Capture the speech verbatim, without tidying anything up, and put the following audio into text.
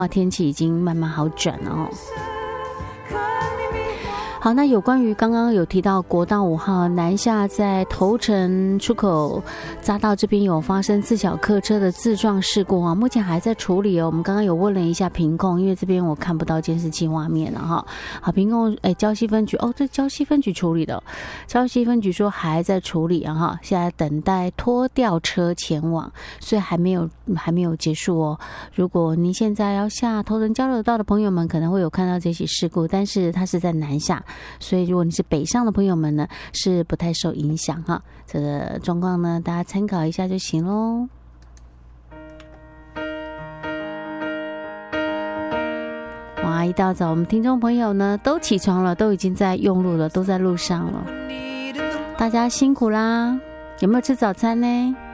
天气已经慢慢好转了哦。好，那有关于刚刚有提到国道五号南下在头城出口匝道这边有发生自小客车的自撞事故啊，目前还在处理哦。我们刚刚有问了一下屏控，因为这边我看不到监视器画面了哈。好，屏控哎，礁溪分局哦，这礁溪分局处理的、哦，礁溪分局说还在处理啊哈，现在等待拖吊车前往，所以还没有还没有结束哦。如果您现在要下头城交流道的朋友们，可能会有看到这起事故，但是它是在南下。所以如果你是北上的朋友们呢，是不太受影响哈。这个状况呢，大家参考一下就行咯。哇，一大早我们听众朋友呢都起床了，都已经在用路了，都在路上了，大家辛苦啦。有没有吃早餐呢？